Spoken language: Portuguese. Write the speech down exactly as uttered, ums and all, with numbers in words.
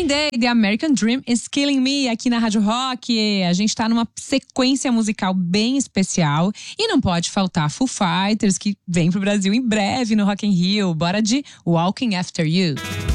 Day, The American Dream is Killing Me, aqui na Rádio Rock. A gente tá numa sequência musical bem especial e não pode faltar Foo Fighters, que vem pro Brasil em breve no Rock in Rio. Bora de Walking After You.